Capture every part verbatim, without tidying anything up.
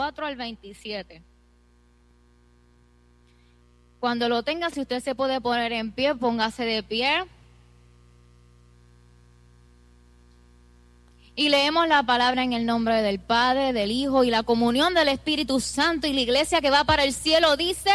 veinticuatro al veintisiete. Cuando lo tenga, si usted se puede poner en pie, póngase de pie. Y leemos la palabra en el nombre del Padre, del Hijo y la comunión del Espíritu Santo. Y la iglesia que va para el cielo dice: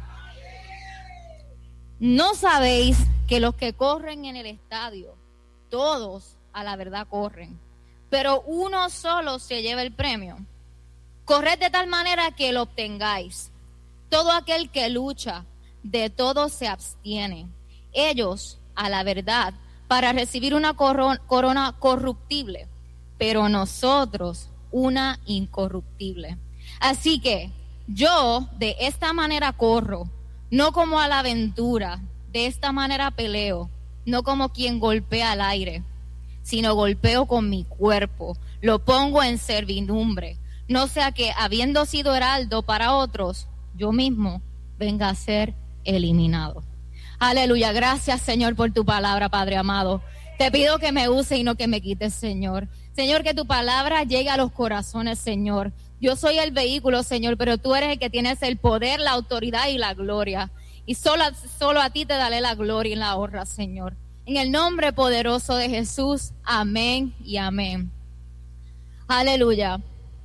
¿no sabéis que los que corren en el estadio, todos a la verdad corren, pero uno solo se lleva el premio? Corred de tal manera que lo obtengáis. Todo aquel que lucha, de todo se abstiene. Ellos a la verdad, para recibir una corona, corona corruptible, pero nosotros una incorruptible. Así que yo de esta manera corro, no como a la aventura, de esta manera peleo, no como quien golpea al aire, sino golpeo con mi cuerpo, lo pongo en servidumbre, no sea que habiendo sido heraldo para otros, yo mismo venga a ser eliminado. Aleluya, gracias Señor por tu palabra, Padre amado. Te pido que me use y no que me quites, Señor. Señor, que tu palabra llegue a los corazones, Señor. Yo soy el vehículo, Señor, pero tú eres el que tienes el poder, la autoridad y la gloria. Y solo, solo a ti te daré la gloria y la honra, Señor. En el nombre poderoso de Jesús, amén y amén. Aleluya.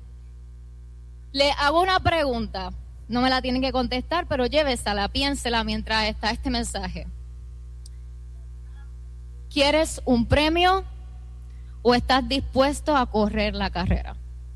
Le hago una pregunta. No me la tienen que contestar, pero llévesela, piénsela mientras está este mensaje. ¿Quieres un premio o estás dispuesto a correr la carrera?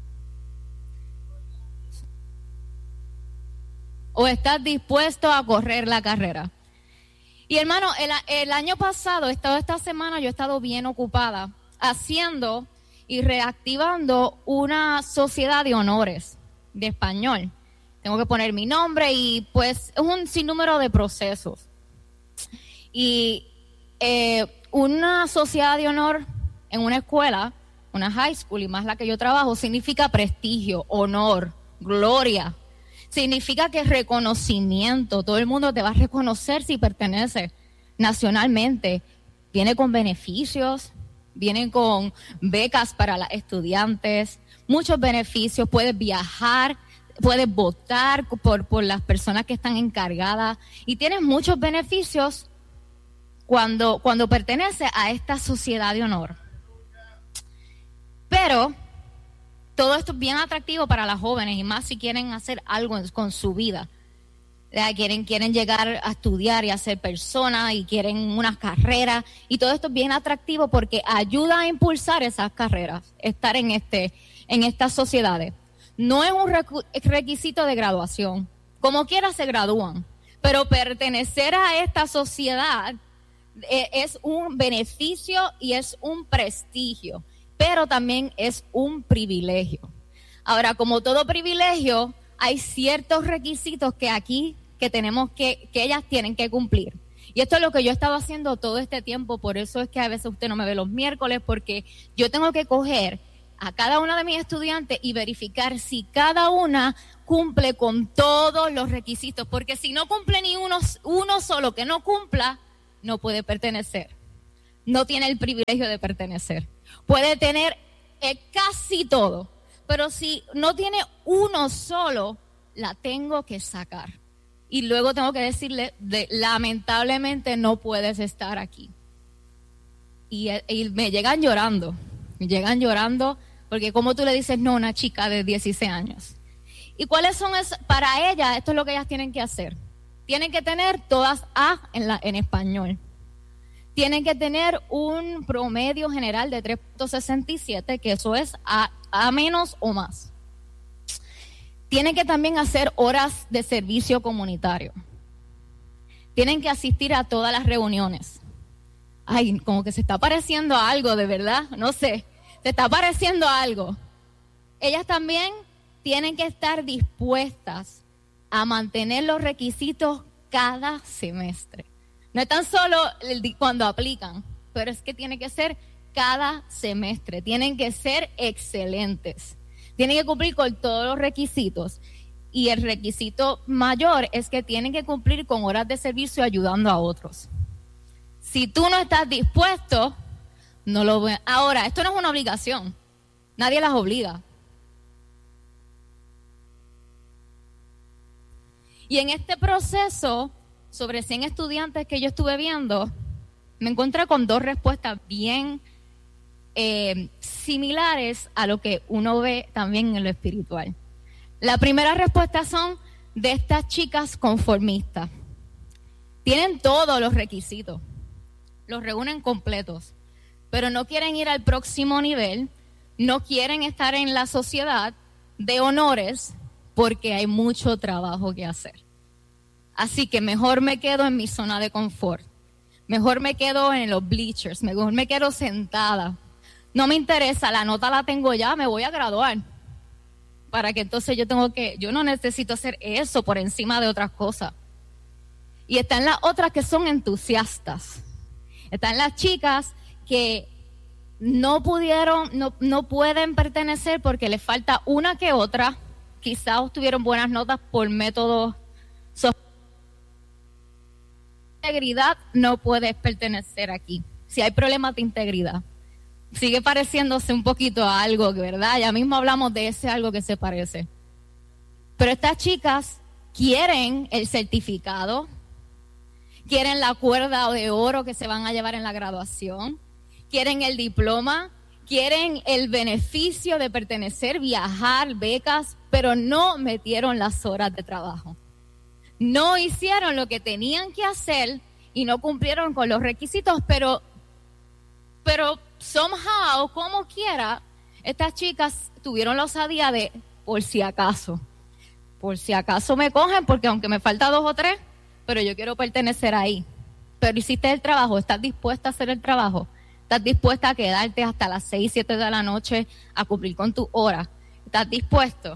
¿O estás dispuesto a correr la carrera? Y hermano, el, el año pasado, toda esta semana, yo he estado bien ocupada haciendo y reactivando una sociedad de honores de español. Tengo que poner mi nombre y pues es un sinnúmero de procesos. Y eh, una sociedad de honor en una escuela, una high school y más la que yo trabajo, significa prestigio, honor, gloria. Significa que es reconocimiento. Todo el mundo te va a reconocer si perteneces nacionalmente. Viene con beneficios, vienen con becas para los estudiantes, muchos beneficios. Puedes viajar, puedes votar por, por las personas que están encargadas y tienes muchos beneficios cuando, cuando perteneces a esta sociedad de honor. Pero todo esto es bien atractivo para las jóvenes y más si quieren hacer algo con su vida. Quieren, quieren llegar a estudiar y a ser personas y quieren unas carreras y todo esto es bien atractivo porque ayuda a impulsar esas carreras, estar en, este, en estas sociedades. No es un requisito de graduación, como quiera se gradúan, pero pertenecer a esta sociedad es un beneficio y es un prestigio, pero también es un privilegio. Ahora, como todo privilegio, hay ciertos requisitos que aquí que tenemos que, que ellas tienen que cumplir. Y esto es lo que yo he estado haciendo todo este tiempo, por eso es que a veces usted no me ve los miércoles, porque yo tengo que coger a cada una de mis estudiantes y verificar si cada una cumple con todos los requisitos, porque si no cumple ni uno, uno solo que no cumpla, no puede pertenecer. No tiene el privilegio de pertenecer. Puede tener eh, casi todo, pero si no tiene uno solo, la tengo que sacar. Y luego tengo que decirle, de, lamentablemente no puedes estar aquí. Y, y me llegan llorando, me llegan llorando, porque como tú le dices no a una chica de dieciséis años. ¿Y cuáles son esas? Para ellas, esto es lo que ellas tienen que hacer. Tienen que tener todas A en, la, en español. Tienen que tener un promedio general de tres punto sesenta y siete, que eso es A, A menos o más. Tienen que también hacer horas de servicio comunitario. Tienen que asistir a todas las reuniones. Ay, como que se está pareciendo a algo, de verdad, no sé. Se está pareciendo a algo. Ellas también tienen que estar dispuestas a mantener los requisitos cada semestre. No es tan solo cuando aplican, pero es que tiene que ser cada semestre. Tienen que ser excelentes. Tienen que cumplir con todos los requisitos. Y el requisito mayor es que tienen que cumplir con horas de servicio ayudando a otros. Si tú no estás dispuesto, no lo voy a... Ahora, esto no es una obligación. Nadie las obliga. Y en este proceso, sobre cien estudiantes que yo estuve viendo, me encontré con dos respuestas bien eh, similares a lo que uno ve también en lo espiritual. La primera respuesta son de estas chicas conformistas. Tienen todos los requisitos, los reúnen completos, pero no quieren ir al próximo nivel, no quieren estar en la sociedad de honores porque hay mucho trabajo que hacer. Así que mejor me quedo en mi zona de confort, mejor me quedo en los bleachers, mejor me quedo sentada. No me interesa, la nota la tengo ya, me voy a graduar. Para que entonces yo tengo que, yo no necesito hacer eso por encima de otras cosas. Y están las otras que son entusiastas. Están las chicas que no pudieron, no, no pueden pertenecer porque les falta una que otra. Quizás obtuvieron buenas notas por métodos. So, integridad, no puedes pertenecer aquí. Si hay problemas de integridad. Sigue pareciéndose un poquito a algo, ¿verdad? Ya mismo hablamos de ese algo que se parece. Pero estas chicas quieren el certificado, quieren la cuerda de oro que se van a llevar en la graduación, quieren el diploma, quieren el beneficio de pertenecer, viajar, becas, pero no metieron las horas de trabajo. No hicieron lo que tenían que hacer y no cumplieron con los requisitos, pero, pero somehow, como quiera, estas chicas tuvieron la osadía de, por si acaso, por si acaso me cogen, porque aunque me falta dos o tres, pero yo quiero pertenecer ahí. Pero hiciste el trabajo, ¿estás dispuesta a hacer el trabajo? ¿Estás dispuesta a quedarte hasta las seis, siete de la noche a cumplir con tu hora? ¿Estás dispuesto?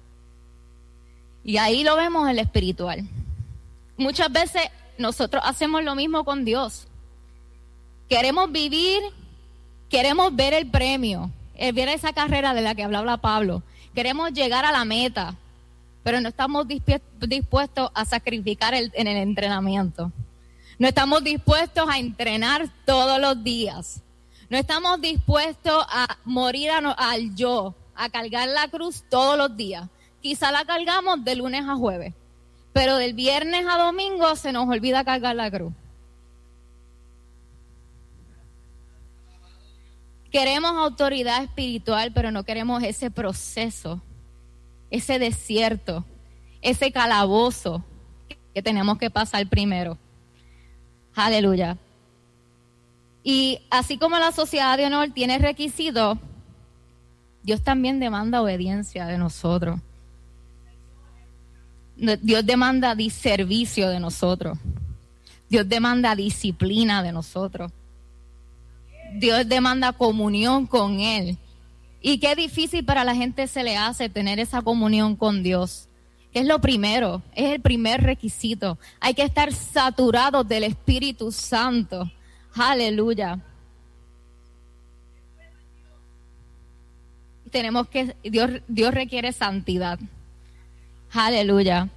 Y ahí lo vemos en el espiritual. Muchas veces nosotros hacemos lo mismo con Dios. Queremos vivir, queremos ver el premio, el ver esa carrera de la que hablaba Pablo. Queremos llegar a la meta, pero no estamos dispuestos a sacrificar el, en el entrenamiento. No estamos dispuestos a entrenar todos los días. No estamos dispuestos a morir a, al yo, a cargar la cruz todos los días. Quizá la cargamos de lunes a jueves, pero del viernes a domingo se nos olvida cargar la cruz. Queremos autoridad espiritual, pero no queremos ese proceso, ese desierto, ese calabozo que tenemos que pasar primero. Aleluya. Y así como la sociedad de honor tiene requisitos, Dios también demanda obediencia de nosotros. Dios demanda servicio de nosotros. Dios demanda disciplina de nosotros. Dios demanda comunión con Él. Y qué difícil para la gente se le hace tener esa comunión con Dios. Que es lo primero, es el primer requisito. Hay que estar saturados del Espíritu Santo. Aleluya. Tenemos que, Dios, Dios requiere santidad. Aleluya.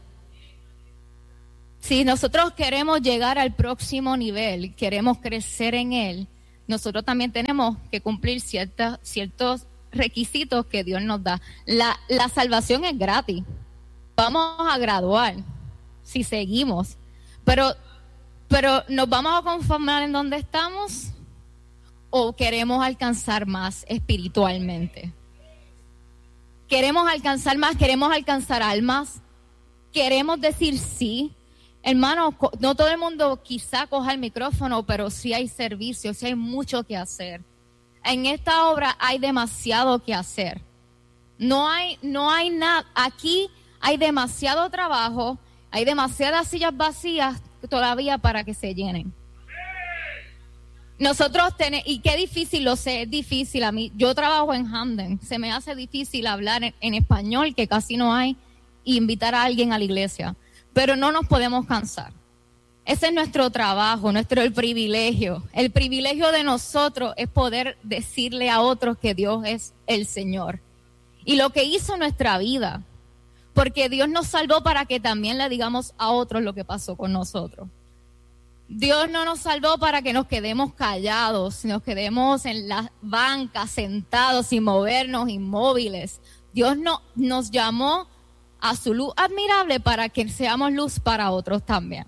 Si nosotros queremos llegar al próximo nivel, queremos crecer en Él, nosotros también tenemos que cumplir ciertas, ciertos requisitos que Dios nos da. La, la salvación es gratis. Vamos a graduar si seguimos, pero, pero ¿nos vamos a conformar en donde estamos o queremos alcanzar más espiritualmente? Queremos alcanzar más, queremos alcanzar almas, queremos decir sí. Hermanos, no todo el mundo quizá coja el micrófono, pero sí hay servicio, sí hay mucho que hacer. En esta obra hay demasiado que hacer. No hay, no hay nada, aquí hay demasiado trabajo, hay demasiadas sillas vacías todavía para que se llenen. Nosotros tenemos, y qué difícil, lo sé, es difícil a mí. Yo trabajo en Hamden, se me hace difícil hablar en, en español, que casi no hay, e invitar a alguien a la iglesia. Pero no nos podemos cansar. Ese es nuestro trabajo, nuestro el privilegio. El privilegio de nosotros es poder decirle a otros que Dios es el Señor. Y lo que hizo en nuestra vida. Porque Dios nos salvó para que también le digamos a otros lo que pasó con nosotros. Dios no nos salvó para que nos quedemos callados, nos quedemos en las bancas sentados sin movernos, inmóviles. Dios no, nos llamó a su luz admirable para que seamos luz para otros también.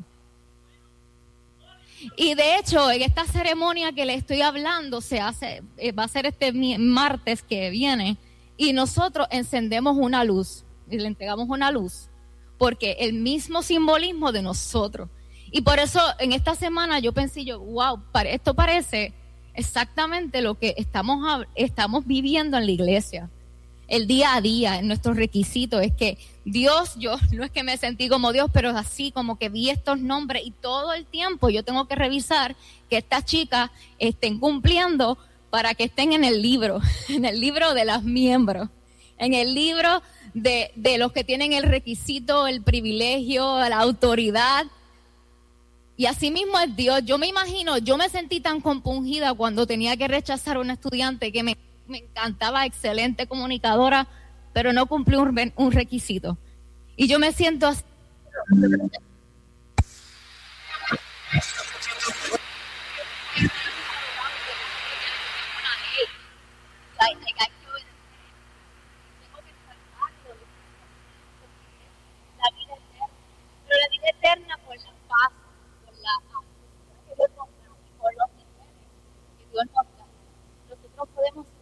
Y de hecho, en esta ceremonia que le estoy hablando, se hace, eh, va a ser este martes que viene, y nosotros encendemos una luz, y le entregamos una luz, porque el mismo simbolismo de nosotros. Y por eso en esta semana yo pensé, yo, wow, esto parece exactamente lo que estamos, estamos viviendo en la iglesia. El día a día, en nuestros requisitos, es que Dios, yo no es que me sentí como Dios, pero es así como que vi estos nombres y todo el tiempo yo tengo que revisar que estas chicas estén cumpliendo para que estén en el libro, en el libro de los miembros, en el libro de, de los que tienen el requisito, el privilegio, la autoridad. Y así mismo es Dios. Yo me imagino, yo me sentí tan compungida cuando tenía que rechazar a una estudiante que me, me encantaba, excelente comunicadora, pero no cumplió un, un requisito. Y yo me siento así. Pero la vida eterna por la paz, por la paz que Dios nos da, por los niveles que Dios nos da. Nosotros podemos